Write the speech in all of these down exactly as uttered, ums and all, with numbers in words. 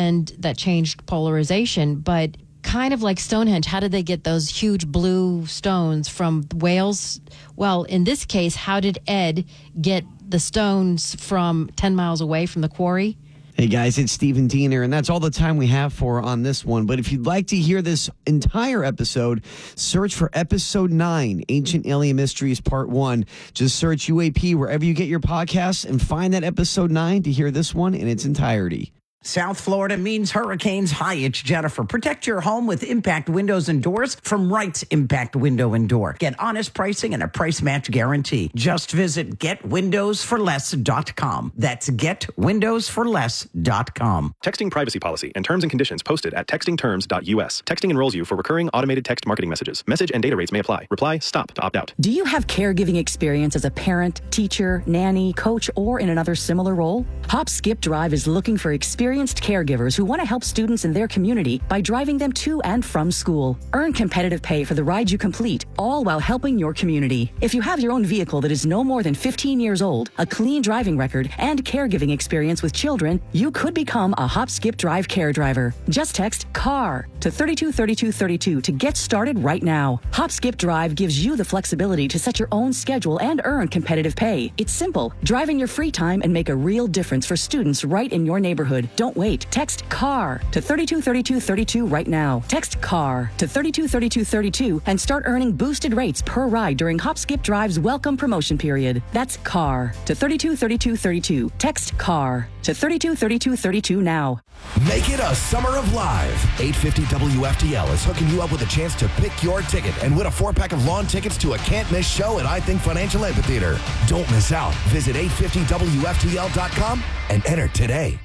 and that changed polarization. But kind of like Stonehenge, how did they get those huge blue stones from Wales? Well, in this case, how did Ed get the stones from ten miles away from the quarry? Hey guys, it's Stephen Diener, and that's all the time we have for on this one. But if you'd like to hear this entire episode, search for episode nine, Ancient Alien Mysteries Part one. Just search U A P wherever you get your podcasts and find that episode nine to hear this one in its entirety. South Florida means hurricanes. Hi, it's Jennifer. Protect your home with Impact Windows and Doors from Wright's Impact Window and Door. Get honest pricing and a price match guarantee. Just visit get windows for less dot com. That's get windows for less dot com. Texting privacy policy and terms and conditions posted at texting terms dot U S. Texting enrolls you for recurring automated text marketing messages. Message and data rates may apply. Reply STOP to opt out. Do you have caregiving experience as a parent, teacher, nanny, coach, or in another similar role? Hop Skip Drive is looking for experienced caregivers who want to help students in their community by driving them to and from school. Earn competitive pay for the ride you complete, all while helping your community. If you have your own vehicle that is no more than fifteen years old, a clean driving record, and caregiving experience with children, you could become a Hop Skip Drive care driver. Just text CAR to thirty-two thirty-two thirty-two to get started right now. Hop Skip Drive gives you the flexibility to set your own schedule and earn competitive pay. It's simple. Drive in your free time and make a real difference for students right in your neighborhood. Don't wait. Text CAR to thirty-two thirty-two thirty-two right now. Text CAR to thirty-two thirty-two thirty-two and start earning boosted rates per ride during Hop Skip Drive's welcome promotion period. That's CAR to thirty-two thirty-two thirty-two. Text CAR to thirty-two thirty-two thirty-two now. Make it a summer of live. eight fifty W F T L is hooking you up with a chance to pick your ticket and win a four-pack of lawn tickets to a can't-miss show at I Think Financial Amphitheater. Don't miss out. Visit eight fifty W F T L dot com and enter today.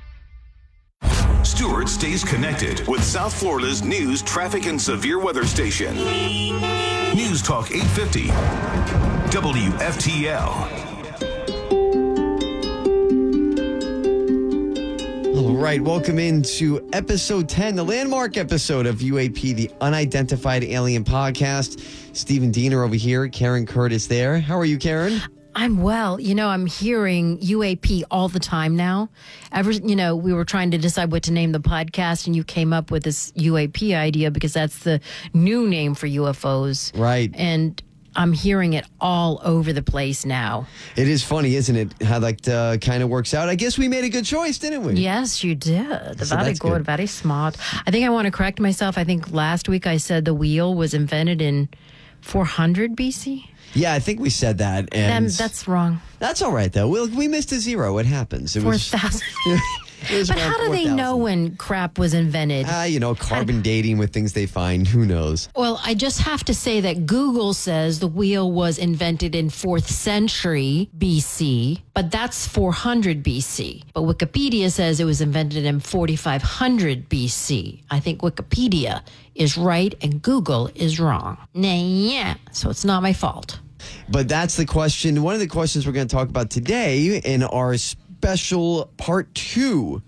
Stewart stays connected with South Florida's news, traffic, and severe weather station. News Talk eight fifty W F T L. All right, welcome into episode ten, the landmark episode of U A P, the Unidentified Alien Podcast. Stephen Diener over here, Karen Curtis there. How are you, Karen? I'm well. You know, I'm hearing U A P all the time now. Ever, you know, we were trying to decide what to name the podcast, and you came up with this U A P idea because that's the new name for U F Os. Right. And I'm hearing it all over the place now. It is funny, isn't it, how that uh, kind of works out? I guess we made a good choice, didn't we? Yes, you did. So very that's good, good. very smart. I think I want to correct myself. I think last week I said the wheel was invented in four hundred B C. Yeah, I think we said that. And Then that's wrong. That's all right, though. We, we missed a zero. It happens. It four was, thousand. it was But around how do they four thousand. know when crap was invented? Ah, you know, carbon dating with things they find. Who knows? Well, I just have to say that Google says the wheel was invented in fourth century B C, but that's four hundred B C. But Wikipedia says it was invented in forty-five hundred B C. I think Wikipedia is right and Google is wrong. Nah, yeah. So it's not my fault. But that's the question. One of the questions we're going to talk about today in our special part two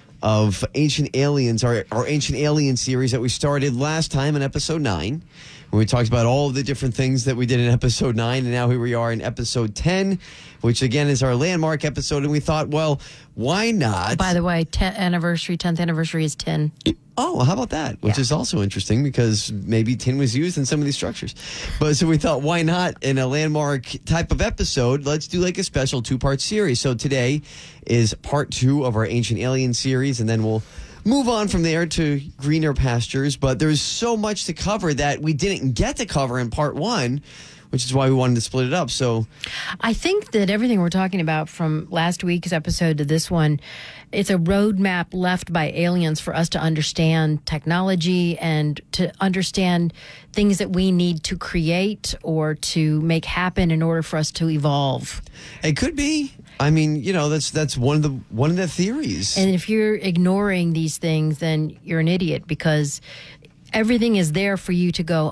of Ancient Aliens, our, our Ancient Alien series that we started last time in episode nine, where we talked about all of the different things that we did in episode nine, and now here we are in episode ten, which again is our landmark episode, and we thought, well, why not? By the way, tenth anniversary, tenth anniversary is ten. Oh, how about that? Which Yeah. is also interesting because maybe tin was used in some of these structures. But so we thought, why not in a landmark type of episode, let's do like a special two-part series. So today is part two of our Ancient Alien series, and then we'll move on from there to greener pastures. But there's so much to cover that we didn't get to cover in part one, which is why we wanted to split it up. So I think that everything we're talking about from last week's episode to this one, it's a roadmap left by aliens for us to understand technology and to understand things that we need to create or to make happen in order for us to evolve. it could be. I mean, you know, that's that's one of the one of the theories. And if you're ignoring these things, then you're an idiot because everything is there for you to go,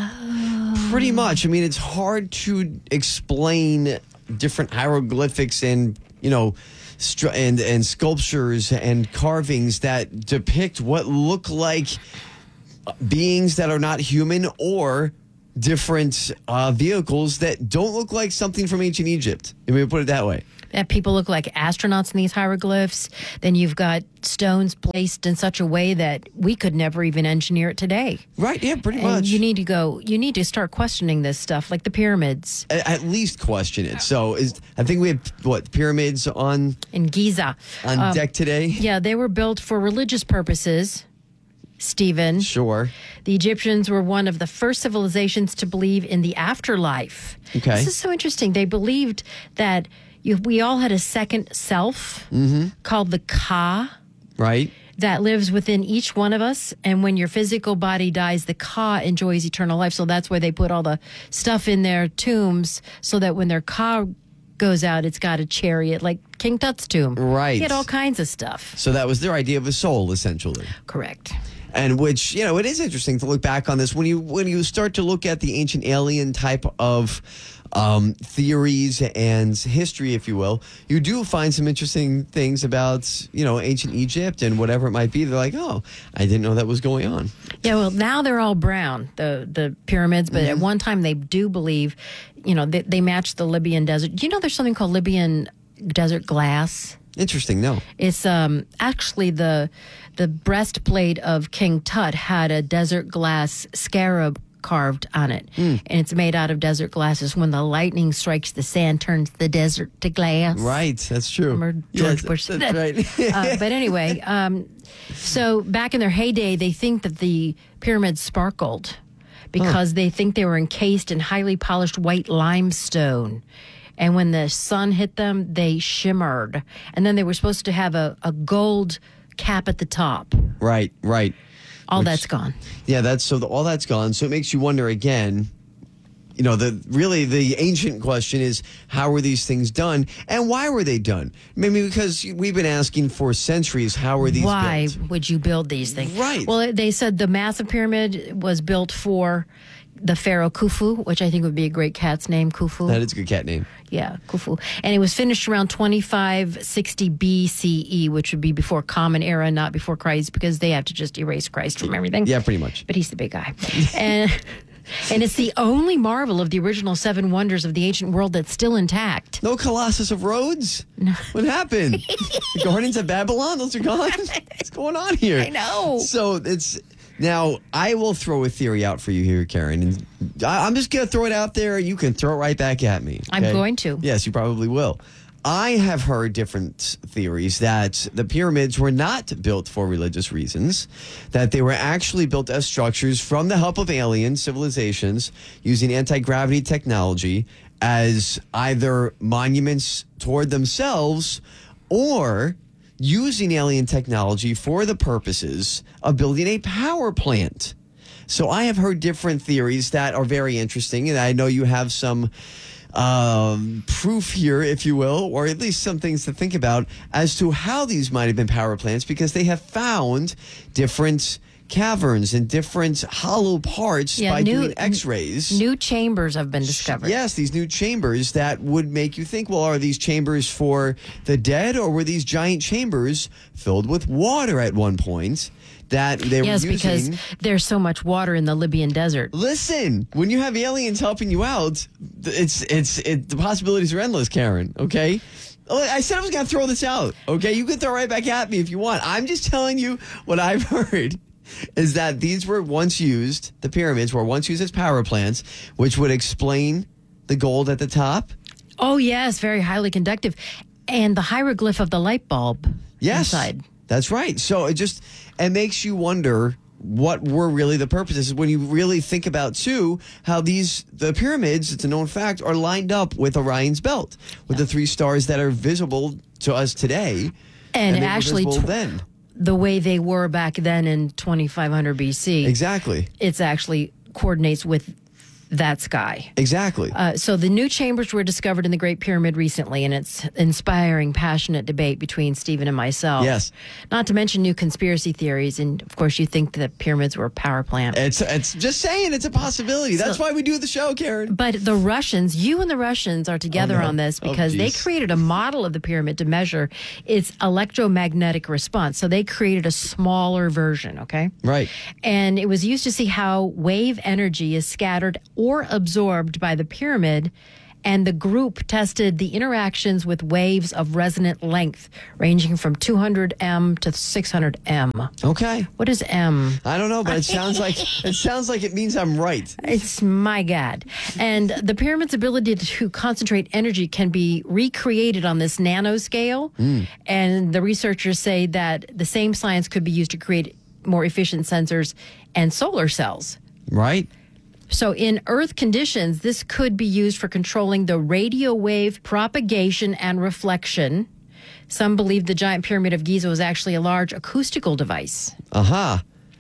ah. Pretty much. I mean, it's hard to explain different hieroglyphics and, you know, str- and, and sculptures and carvings that depict what look like beings that are not human or different uh, vehicles that don't look like something from ancient Egypt. I mean, put it that way. That people look like astronauts in these hieroglyphs. Then you've got stones placed in such a way that we could never even engineer it today. Right, yeah, pretty And much. you need to go, you need to start questioning this stuff, like the pyramids At, at least question it. So is I think we have, what, pyramids on, in Giza. on Um, deck today? Yeah, they were built for religious purposes, Stephen. Sure. The Egyptians were one of the first civilizations to believe in the afterlife. Okay. This is so interesting. They believed that you, we all had a second self called the Ka Right? that lives within each one of us. And when your physical body dies, the Ka enjoys eternal life. So that's why they put all the stuff in their tombs so that when their Ka goes out, it's got a chariot like King Tut's tomb. Right. He had all kinds of stuff. So that was their idea of a soul, essentially. Correct. And which, you know, it is interesting to look back on this when you when you start to look at the ancient alien type of um, theories and history, if you will. You do find some interesting things about, you know, ancient Egypt and whatever it might be. They're like, oh, I didn't know that was going on. Yeah, well, now they're all brown, the the pyramids, but at one time they do believe, you know, they, they match the Libyan desert. Do you know there's something called Libyan desert glass? Interesting, no. It's um actually the the breastplate of King Tut had a desert glass scarab carved on it, and it's made out of desert glasses. When the lightning strikes the sand, turns the desert to glass. Right, that's true. Remember George Yes, Bush said that's that. right. uh, but anyway, um, so back in their heyday, they think that the pyramids sparkled because they think they were encased in highly polished white limestone. And when the sun hit them, they shimmered. And then they were supposed to have a, a gold cap at the top. Right, right. All Which- that's gone. Yeah, that's so the, all that's gone. So it makes you wonder again. You know, the really the ancient question is how were these things done and why were they done? Maybe because we've been asking for centuries how were these Why built? would you build these things? Right. Well, they said the massive pyramid was built for the pharaoh Khufu, which I think would be a great cat's name, Khufu. That is a good cat name. Yeah, Khufu. And it was finished around twenty-five sixty B C E, which would be before Common Era, not before Christ, because they have to just erase Christ from everything. Yeah, pretty much. But he's the big guy. and and it's the only marvel of the original seven wonders of the ancient world that's still intact. No Colossus of Rhodes? No. What happened? The Guardians of Babylon? Those are gone? What's going on here? I know. So it's now I will throw a theory out for you here, Karen. And I, I'm just going to throw it out there. You can throw it right back at me. I'm okay? going to. Yes, you probably will. I have heard different theories that the pyramids were not built for religious reasons, that they were actually built as structures from the help of alien civilizations using anti-gravity technology as either monuments toward themselves or using alien technology for the purposes of building a power plant. So I have heard different theories that are very interesting, and I know you have some um, proof here, if you will, or at least some things to think about as to how these might have been power plants, because they have found different caverns and different hollow parts Yeah, by new- doing x-rays. New chambers have been discovered. Yes, these new chambers that would make you think, well, are these chambers for the dead, or were these giant chambers filled with water at one point that they Yes, were using? because there's so much water in the Libyan desert. Listen, when you have aliens helping you out, it's it's it, the possibilities are endless, Karen. Okay, I said I was going to throw this out. Okay, you can throw right back at me if you want. I'm just telling you what I've heard is that these were once used. The pyramids were once used as power plants, which would explain the gold at the top. Oh, yes, very highly conductive. And the hieroglyph of the light bulb Yes, inside. that's right. So it just it makes you wonder what were really the purposes when you really think about too how these the pyramids, it's a known fact, are lined up with Orion's belt with the three stars that are visible to us today, And, they were actually, visible tw- then the way they were back then in twenty-five hundred B C, exactly, it's actually coordinates with that sky. exactly. Uh, so the new chambers were discovered in the Great Pyramid recently, and it's inspiring passionate debate between Stephen and myself. Yes. Not to mention new conspiracy theories, and of course you think the pyramids were a power plant. It's it's just saying it's a possibility. That's So- why we do the show, Karen. But the Russians, you and the Russians are together Oh, no. on this Oh, because they geez. created a model of the pyramid to measure its electromagnetic response. So they created a smaller version, okay? Right. And it was used to see how wave energy is scattered or absorbed by the pyramid And the group tested the interactions with waves of resonant length ranging from two hundred M to six hundred M. Okay. What is M? I don't know, but it sounds like it sounds like it means I'm right. It's my God. And the pyramid's ability to concentrate energy can be recreated on this nanoscale. Mm. And the researchers say that the same science could be used to create more efficient sensors and solar cells. Right. So in Earth conditions, this could be used for controlling the radio wave propagation and reflection. Some believe the giant pyramid of Giza was actually a large acoustical device. Uh-huh.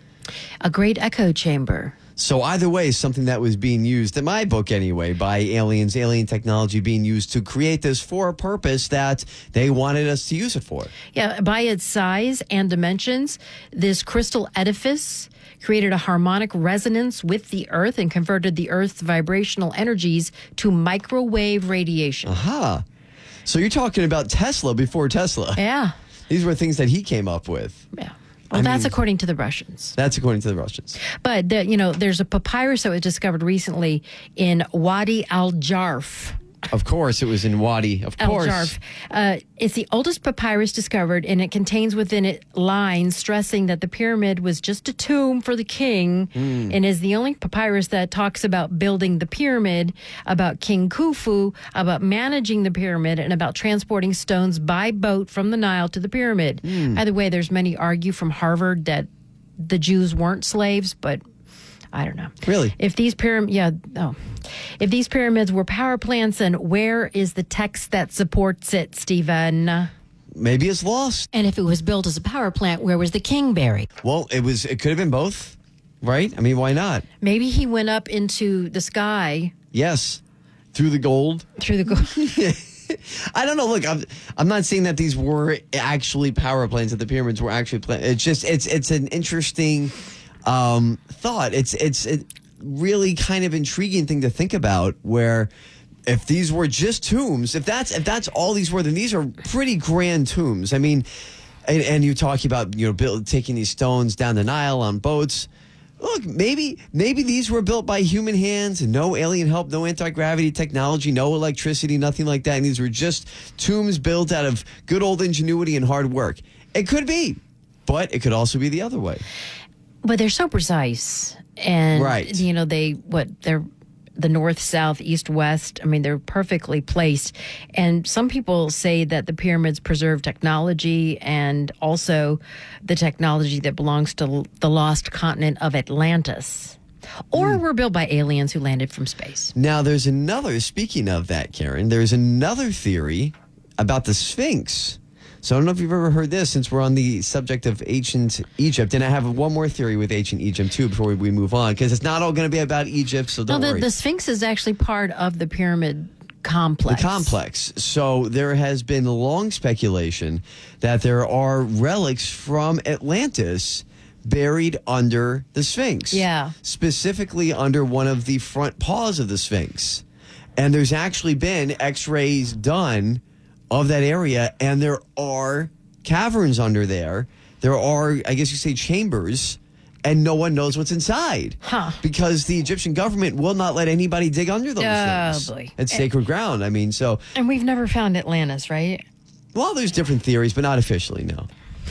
A great echo chamber. So either way, something that was being used, in my book anyway, by aliens, alien technology being used to create this for a purpose that they wanted us to use it for. Yeah, by its size and dimensions, this crystal edifice created a harmonic resonance with the Earth and converted the Earth's vibrational energies to microwave radiation. Aha. So you're talking about Tesla before Tesla. Yeah. These were things that he came up with. Yeah. Well, I that's mean, according to the Russians. That's according to the Russians. But, the, you know, there's a papyrus that was discovered recently in Wadi al-Jarf. Of course, it was in Wadi. Of course. Al-Jarf. Uh, it's the oldest papyrus discovered, and it contains within it lines stressing that the pyramid was just a tomb for the king, mm. and is the only papyrus that talks about building the pyramid, about King Khufu, about managing the pyramid, and about transporting stones by boat from the Nile to the pyramid. Mm. By the way, there's many argue from Harvard that the Jews weren't slaves, but I don't know. Really? If these pyram- yeah, oh. If these pyramids were power plants, then where is the text that supports it, Stephen? Maybe it's lost. And if it was built as a power plant, where was the king buried? Well, it was. It could have been both, right? I mean, why not? Maybe he went up into the sky. Yes, through the gold. Through the gold. I don't know. Look, I'm, I'm not saying that these were actually power plants, that the pyramids were actually plants. It's just it's it's an interesting um, thought. It's it's a really kind of intriguing thing to think about, where if these were just tombs, if that's if that's all these were, then these are pretty grand tombs. I mean, and, and you talk about, you know, build, taking these stones down the Nile on boats. Look, maybe maybe these were built by human hands and no alien help, no anti-gravity technology, no electricity, nothing like that. And these were just tombs built out of good old ingenuity and hard work. It could be, but it could also be the other way. But they're so precise. And, right. you know, they, what, they're the north, south, east, west. I mean, they're perfectly placed. And some people say that the pyramids preserve technology and also the technology that belongs to the lost continent of Atlantis. Or mm. were built by aliens who landed from space. Now, there's another, speaking of that, Karen, there's another theory about the Sphinx. So I don't know if you've ever heard this, since we're on the subject of ancient Egypt. And I have one more theory with ancient Egypt, too, before we, we move on, because it's not all going to be about Egypt, so don't no, the, worry. The Sphinx is actually part of the pyramid complex. The complex. So there has been long speculation that there are relics from Atlantis buried under the Sphinx. Yeah. Specifically under one of the front paws of the Sphinx. And there's actually been x-rays done of that area, and there are caverns under there. There are, I guess you say, chambers, and no one knows what's inside. Huh. Because the Egyptian government will not let anybody dig under those oh, things. Boy. It's sacred ground. I mean, so... And we've never found Atlantis, right? Well, there's different theories, but not officially, no.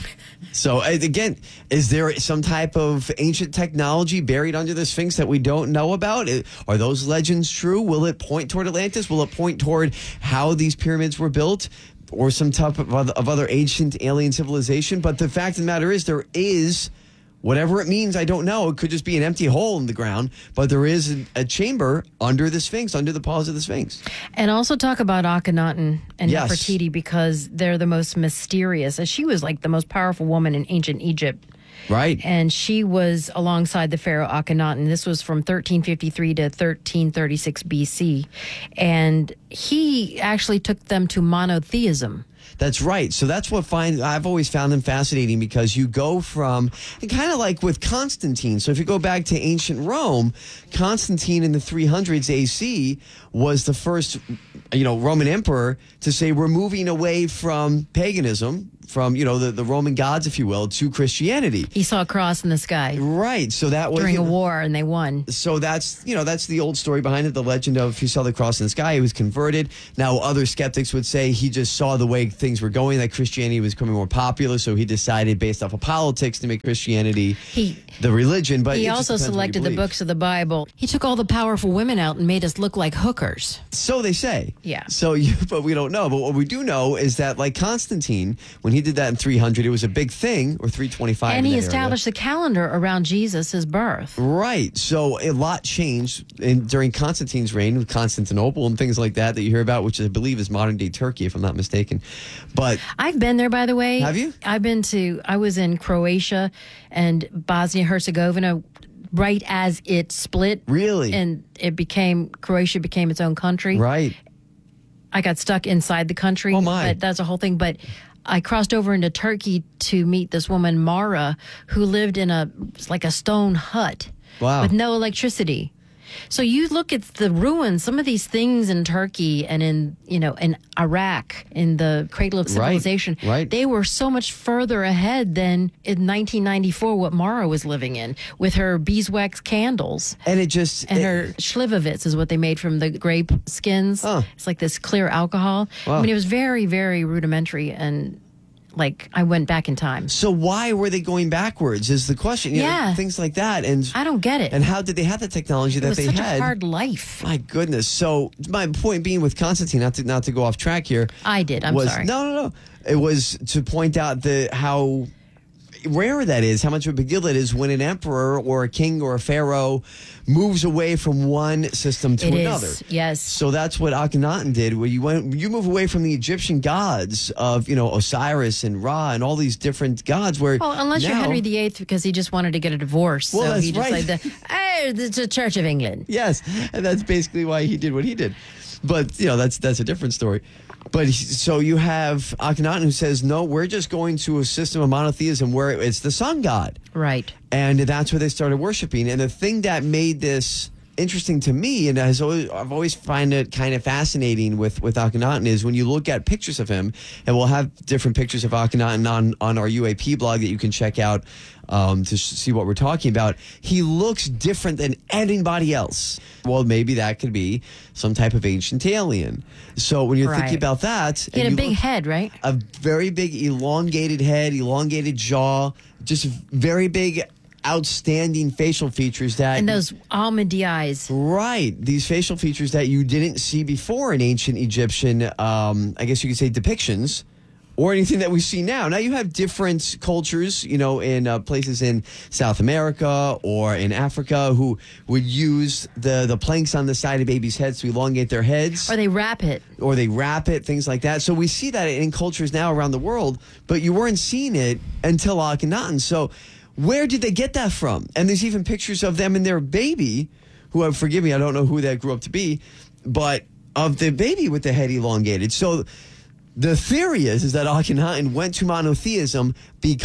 So, again, is there some type of ancient technology buried under the Sphinx that we don't know about? Are those legends true? Will it point toward Atlantis? Will it point toward how these pyramids were built? Or some type of other, of other ancient alien civilization? But the fact of the matter is, there is, whatever it means, I don't know. It could just be an empty hole in the ground. But there is a, a chamber under the Sphinx, under the paws of the Sphinx. And also talk about Akhenaten and Yes. Nefertiti, because they're the most mysterious. She was like the most powerful woman in ancient Egypt. Right. And she was alongside the pharaoh Akhenaten. This was from thirteen fifty-three to thirteen thirty-six B C. And he actually took them to monotheism. That's right. So that's what find, I've always found them fascinating, because you go from, and kind of like with Constantine. So if you go back to ancient Rome, Constantine in the three hundreds A C was the first, you know, Roman emperor to say we're moving away from paganism, from you know the, the Roman gods, if you will, to Christianity. He saw a cross in the sky Right. So that was during you a know, war, and they won. So that's you know that's the old story behind it. The legend of he saw the cross in the sky. He was converted. Now other skeptics would say he just saw the way things were going, that Christianity was becoming more popular, so he decided based off of politics to make Christianity He the religion. But he it just also depends what you selected the believe. books of the Bible. He took all the powerful women out and made us look like hookers. So they say. Yeah. So you, but we don't know. But what we do know is that, like Constantine, when he did that in three hundred, it was a big thing, or three twenty-five. And in he that area. established the calendar around Jesus' birth. Right. So a lot changed in, during Constantine's reign with Constantinople and things like that that you hear about, which I believe is modern day Turkey, if I'm not mistaken. But I've been there, by the way. Have you? I've been to, I was in Croatia and Bosnia Herzegovina right as it split. Really? And it became, Croatia became its own country. right. I got stuck inside the country. Oh, my. But that's a whole thing. But I crossed over into Turkey to meet this woman, Mara, who lived in a, like a stone hut. Wow. With no electricity. So you look at the ruins, some of these things in Turkey and in, you know, in Iraq, in the cradle of civilization, right. they were so much further ahead than in nineteen ninety-four what Mara was living in with her beeswax candles. And it just And it- her Schlivovitz is what they made from the grape skins. Huh. It's like this clear alcohol. Wow. I mean, it was very, very rudimentary, and like I went back in time. So why were they going backwards? Is the question. You know, Yeah. things like that, and I don't get it. And how did they have the technology It that was they such had? a hard life. My goodness. So my point being with Constantine, not to not to go off track here. I did. I'm was, sorry. No, no, no. It was to point out the how rare that is, how much of a big deal it is when an emperor or a king or a pharaoh moves away from one system to It another. is, yes. So that's what Akhenaten did, where you went, you move away from the Egyptian gods of, you know, Osiris and Ra and all these different gods. Where Well, unless you're now- Henry the Eighth, because he just wanted to get a divorce. Well, so that's he just right. like, the, hey, it's the Church of England. Yes, and that's basically why he did what he did. But you know, that's that's a different story. But he, so you have Akhenaten who says, no, we're just going to a system of monotheism where it's the sun god. Right. And that's where they started worshiping. And the thing that made this interesting to me, and has always, I've always find it kind of fascinating with, with Akhenaten, is when you look at pictures of him, and we'll have different pictures of Akhenaten on, on our U A P blog that you can check out um, to sh- see what we're talking about. He looks different than anybody else. Well, maybe that could be some type of ancient alien. So when you're Right. thinking about that, He had and a you big look- head, right? a very big elongated head, elongated jaw, just very big outstanding facial features that And those almondy eyes. right these facial features that you didn't see before in ancient Egyptian um I guess you could say depictions or anything that we see now. Now you have different cultures, you know, in uh, places in South America or in Africa who would use the the planks on the side of babies' heads to elongate their heads, Or they wrap it. or they wrap it, things like that. So we see that in cultures now around the world, but you weren't seeing it until Akhenaten. So where did they get that from? And there's even pictures of them and their baby, who, uh, forgive me, I don't know who that grew up to be, but of the baby with the head elongated. So the theory is, is that Akhenaten went to monotheism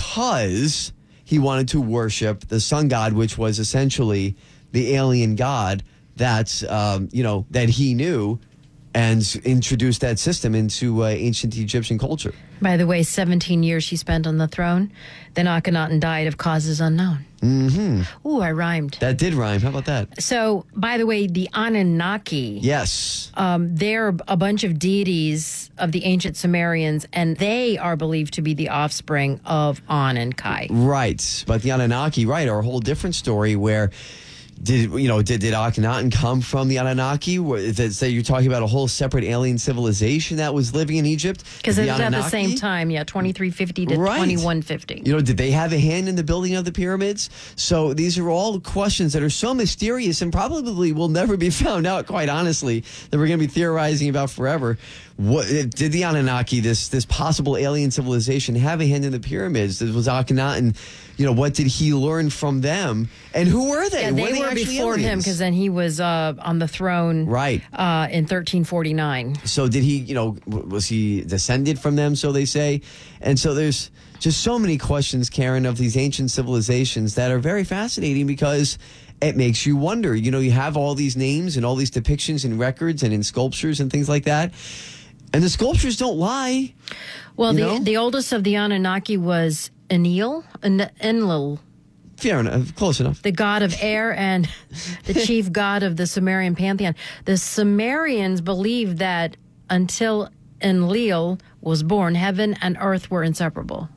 because he wanted to worship the sun god, which was essentially the alien god that's, um, you know, that he knew, and introduced that system into uh, ancient Egyptian culture. By the way, seventeen years he spent on the throne. Then Akhenaten died of causes unknown. Mm-hmm. Ooh, I rhymed. That did rhyme. How about that? So, by the way, the Anunnaki, Yes. um, they're a bunch of deities of the ancient Sumerians, and they are believed to be the offspring of An and Kai. Right. But the Anunnaki, right, are a whole different story where did you know did, did Akhenaten come from the Anunnaki? Is it, say you're talking about a whole separate alien civilization that was living in Egypt? Because Is it the was at the Anunnaki- same time, yeah, twenty-three fifty to Right. twenty-one fifty. You know, did they have a hand in the building of the pyramids? So these are all questions that are so mysterious and probably will never be found out, quite honestly, that we're going to be theorizing about forever. What did the Anunnaki, this this possible alien civilization, have a hand in the pyramids? Was Akhenaten, you know, what did he learn from them? And who were they? Yeah, were they they were actually before him aliens? because then he was uh, on the throne Right. uh, in thirteen forty-nine. So did he, you know, w- was he descended from them, so they say? And so there's just so many questions, Karen, of these ancient civilizations that are very fascinating because it makes you wonder. You know, you have all these names and all these depictions in records and in sculptures and things like that. And the sculptures don't lie. Well, You the know? the oldest of the Anunnaki was Enlil, En- Enlil, Fair enough. Close enough. the god of air and the chief god of the Sumerian pantheon. The Sumerians believed that until Enlil was born, heaven and earth were inseparable.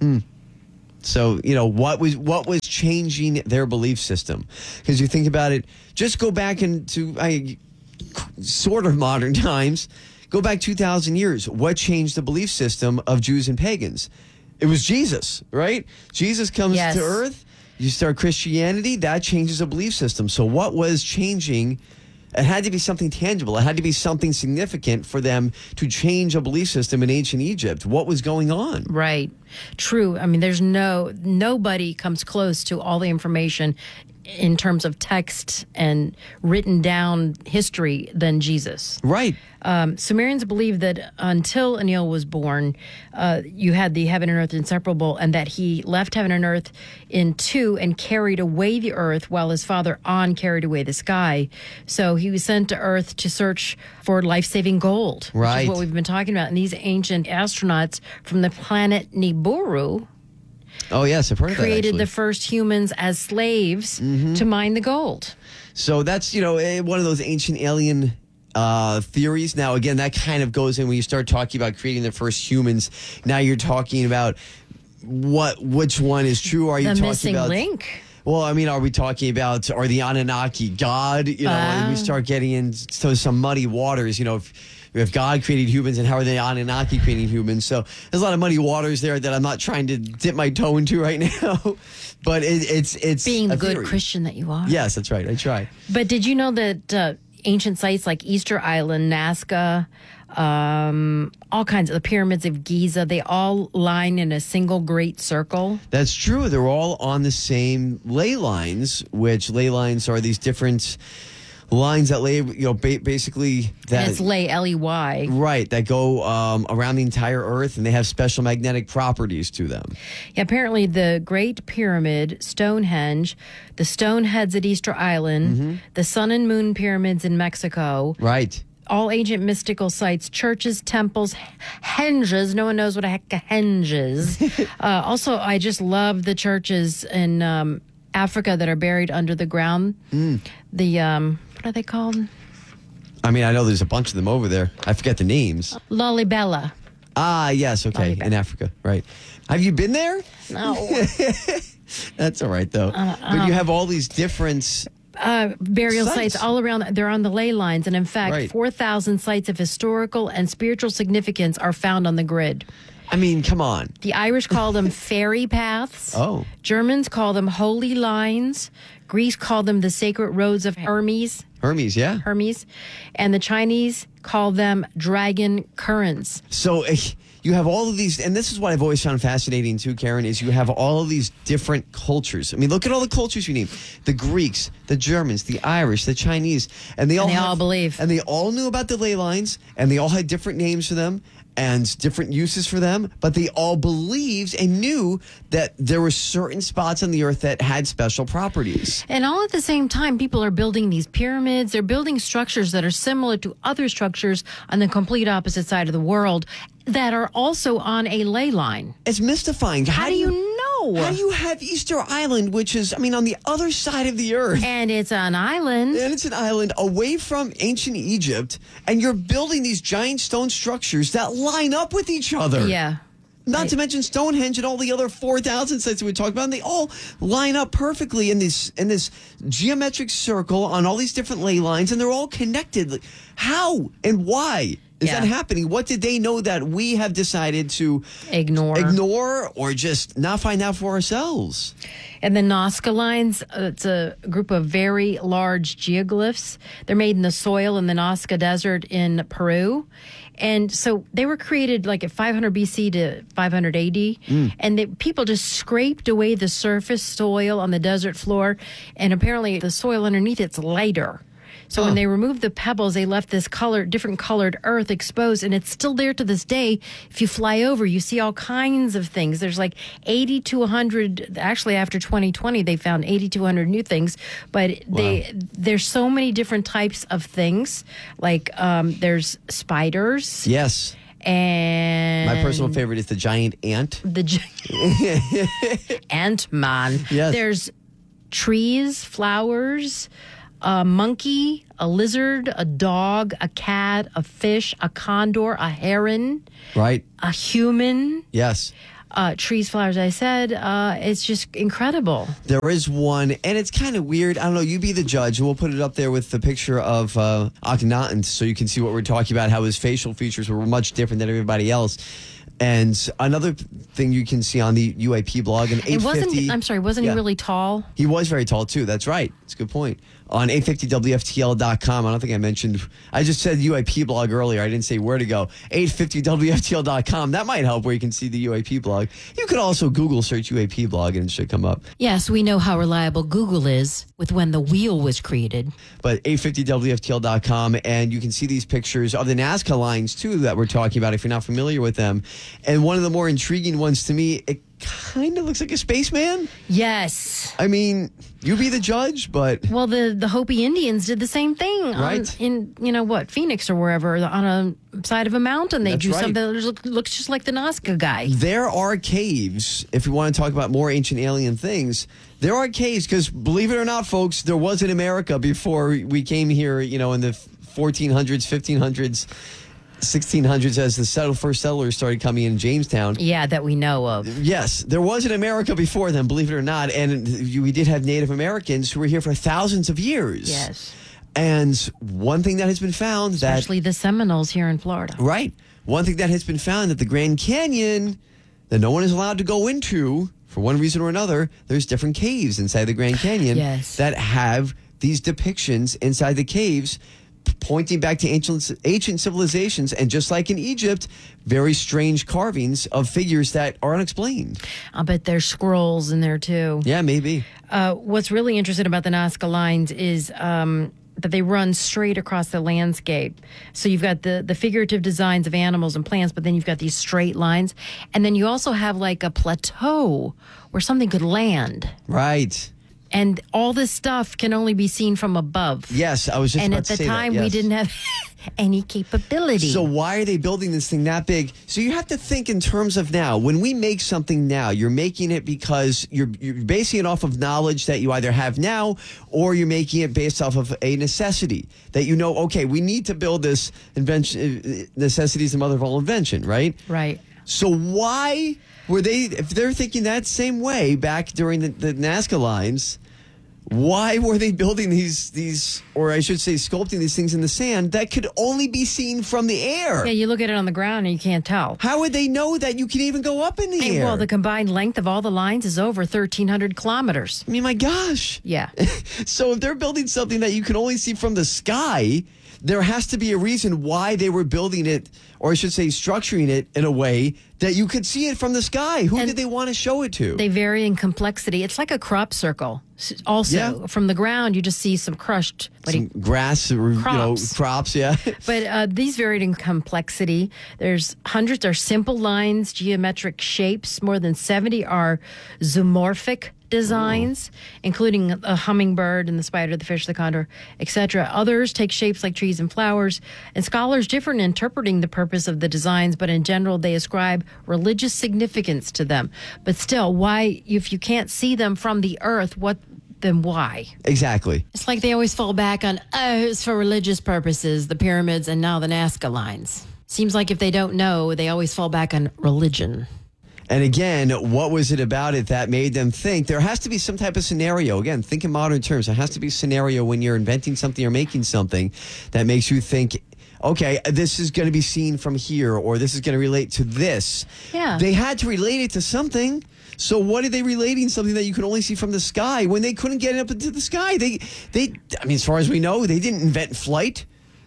So, you know, what was what was changing their belief system? Because you think about it, just go back into I, sort of modern times, go back two thousand years. What changed the belief system of Jews and pagans? It was Jesus, right? Jesus comes Yes. to earth. You start Christianity, that changes a belief system. So what was changing? It had to be something tangible. It had to be something significant for them to change a belief system in ancient Egypt. What was going on? Right. True. I mean, there's no, nobody comes close to all the information in terms of text and written down history than Jesus. Right. Um, Sumerians believed that until Enlil was born, uh, you had the heaven and earth inseparable, and that he left heaven and earth in two and carried away the earth while his father On carried away the sky. So he was sent to earth to search for life-saving gold, which Right. is what we've been talking about. And these ancient astronauts from the planet Nibiru Oh, yes, I've heard of that, created actually. the first humans as slaves to mine the gold. So that's, you know, eh, one of those ancient alien uh, theories. Now, again, that kind of goes in when you start talking about creating the first humans. Now you're talking about what, which one is true. Are you The talking missing about? link. Well, I mean, are we talking about, are the Anunnaki God? You know, and we Ah. start getting into some muddy waters, you know, if, if God created humans and how are the Anunnaki creating humans? So there's a lot of muddy waters there that I'm not trying to dip my toe into right now. But it, it's, it's Being the a good theory. Christian that you are. Yes, that's right. I try. But did you know that uh, ancient sites like Easter Island, Nazca, um, all kinds of the pyramids of Giza, they all line in a single great circle? That's true. They're all on the same ley lines, which ley lines are these different lines that lay, you know, ba- basically that And it's Ley, L E Y. right that go um, around the entire Earth, and they have special magnetic properties to them. Yeah, apparently the Great Pyramid, Stonehenge, the Stoneheads at Easter Island, Mm-hmm. the Sun and Moon Pyramids in Mexico, Right. all ancient mystical sites, churches, temples, henges. No one knows what a heck a henge is. uh, also, I just love the churches in um, Africa that are buried under the ground. Mm. The, um, what are they called? I mean, I know there's a bunch of them over there. I forget the names. Lalibela. Ah, yes. Okay, Lalibela. in Africa. Right. Have you been there? No. That's all right, though. But you have all these different. Uh, burial Sites. sites all around. They're on the ley lines. And in fact, Right. four thousand sites of historical and spiritual significance are found on the grid. I mean, come on. The Irish call them fairy paths. Oh. Germans call them holy lines. Greece called them the sacred roads of Hermes. Hermes, yeah. Hermes. And the Chinese call them dragon currents. So eh, you have all of these, and this is what I've always found fascinating too, Karen, is you have all of these different cultures. I mean, look at all the cultures you name: the Greeks, the Germans, the Irish, the Chinese, and they all they have- all believe. and they all knew about the ley lines, and they all had different names for them and different uses for them, but they all believed and knew that there were certain spots on the earth that had special properties. And all at the same time, people are building these pyramids. They're building structures that are similar to other structures on the complete opposite side of the world that are also on a ley line. It's mystifying. How do you know? How do you have Easter Island, which is, I mean, on the other side of the earth? And it's an island. And it's an island away from ancient Egypt, and you're building these giant stone structures that line up with each other. Yeah. Not to mention Stonehenge and all the other four thousand sites that we talked about, and they all line up perfectly in this in this geometric circle on all these different ley lines, and they're all connected. How and why is Yeah. that happening? What did they know that we have decided to Ignore. ignore or just not find out for ourselves? And the Nazca lines, uh, it's a group of very large geoglyphs. They're made in the soil in the Nazca Desert in Peru. And so they were created like at five hundred B C to five hundred A D. Mm. And they, people just scraped away the surface soil on the desert floor. And apparently the soil underneath it's lighter. So when they removed the pebbles, they left this color, different colored earth exposed, and it's still there to this day. If you fly over, you see all kinds of things. There's like eighty to one hundred. Actually, after twenty twenty, they found eighty to one hundred new things. But they there's so many different types of things. Like um, there's spiders. Yes. And My personal favorite is the giant ant. the gi- Ant-Man. Yes. There's trees, flowers, a monkey, a lizard, a dog, a cat, a fish, a condor, a heron, Right? a human. Yes. Uh, trees, flowers, I said. Uh, it's just incredible. There is one, and it's kind of weird. I don't know. You be the judge. We'll put it up there with the picture of uh, Akhenaten so you can see what we're talking about, how his facial features were much different than everybody else. And another thing you can see on the U A P blog, and It wasn't, I'm sorry, wasn't Yeah. he really tall? He was very tall, too. That's right. That's a good point. On eight fifty W F T L dot com, I don't think I mentioned, I just said U A P blog earlier. I didn't say where to go. eight fifty W F T L dot com. That might help where you can see the U A P blog. You could also Google search U A P blog and it should come up. Yes, we know how reliable Google is with when the wheel was created. But eight fifty W F T L dot com, and you can see these pictures of the Nazca lines, too, that we're talking about if you're not familiar with them. And one of the more intriguing ones to me, it kind of looks like a spaceman. Yes. I mean, you be the judge, but Well, the, the Hopi Indians did the same thing. on- Right. in, you know what, Phoenix or wherever, on a side of a mountain. They That's drew right. something that look- looks just like the Nazca guy. there are caves, if we want to talk about more ancient alien things, there are caves, because believe it or not, folks, there was in America before we came here, you know, in the fourteen hundreds, fifteen hundreds, sixteen hundreds, as the settle, first settlers started coming in Jamestown. Yeah, that we know of. Yes, there was in America before then, believe it or not, and we did have Native Americans who were here for thousands of years. Yes. And one thing that has been found that Especially the Seminoles here in Florida. Right. One thing that has been found that the Grand Canyon that no one is allowed to go into for one reason or another, there's different caves inside the Grand Canyon Yes. that have these depictions inside the caves p- pointing back to ancient ancient civilizations, and just like in Egypt, very strange carvings of figures that are unexplained. I bet there's scrolls in there too. Yeah, maybe. Uh, what's really interesting about the Nazca lines is um, that they run straight across the landscape. So you've got the, the figurative designs of animals and plants, but then you've got these straight lines. And then you also have like a plateau where something could land. Right. And all this stuff can only be seen from above. Yes, I was just And about at to the say that, time, we yes. didn't have any capability. So why are they building this thing that big? So you have to think in terms of now. When we make something now, you're making it because you're you're basing it off of knowledge that you either have now, or you're making it based off of a necessity that you know, okay, we need to build this invention. Necessity is the mother of all invention, right? Right. So why were they, if they're thinking that same way back during the, the Nazca lines, why were they building these, these, or I should say sculpting these things in the sand that could only be seen from the air? Yeah, you look at it on the ground and you can't tell. How would they know that you can even go up in the And, air? well, the combined length of all the lines is over thirteen hundred kilometers. I mean, my gosh. Yeah. So if they're building something that you can only see from the sky, there has to be a reason why they were building it, or I should say structuring it in a way that you could see it from the sky. Who And did they want to show it to? They vary in complexity. It's like a crop circle. S- Also, Yeah. from the ground, you just see some crushed. What do Some you- grass or, you know, Crops. crops, yeah. but uh, these varied in complexity. There's hundreds are simple lines, geometric shapes. More than seventy are zoomorphic designs, including a hummingbird and the spider, the fish, the condor, et cetera. Others take shapes like trees and flowers, and scholars differ in interpreting the purpose of the designs, but in general, they ascribe religious significance to them. But still, why, if you can't see them from the earth, what, then why? Exactly. It's like they always fall back on, oh, it's for religious purposes, the pyramids and now the Nazca lines. Seems like if they don't know, they always fall back on religion. And again, what was it about it that made them think there has to be some type of scenario? Again, think in modern terms. There has to be a scenario when you're inventing something or making something that makes you think, okay, this is going to be seen from here, or this is going to relate to this. Yeah. They had to relate it to something. So what are they relating something that you can only see from the sky when they couldn't get it up into the sky? They, they, I mean, as far as we know, they didn't invent flight.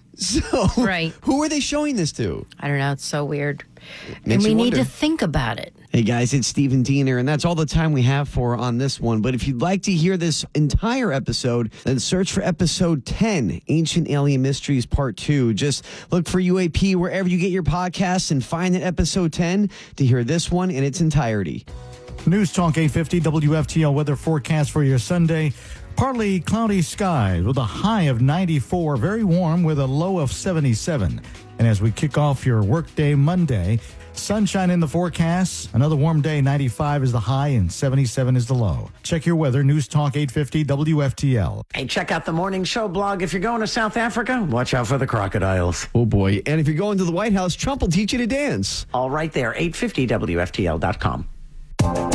So Right. who are they showing this to? I don't know. It's so weird. Makes and we you need wonder. to think about it. Hey guys, it's Stephen Diener, and that's all the time we have for on this one. But if you'd like to hear this entire episode, then search for episode ten, Ancient Alien Mysteries Part two. Just look for U A P wherever you get your podcasts and find that episode ten to hear this one in its entirety. News Talk eight fifty W F T L weather forecast for your Sunday. Partly cloudy skies with a high of ninety-four, very warm with a low of seventy-seven. And as we kick off your workday Monday, sunshine in the forecast. Another warm day. ninety-five is the high and seventy-seven is the low. Check your weather. News Talk eight fifty W F T L. Hey, check out the morning show blog. If you're going to South Africa, watch out for the crocodiles. Oh, boy. And if you're going to the White House, Trump will teach you to dance. All right there, eight fifty W F T L dot com.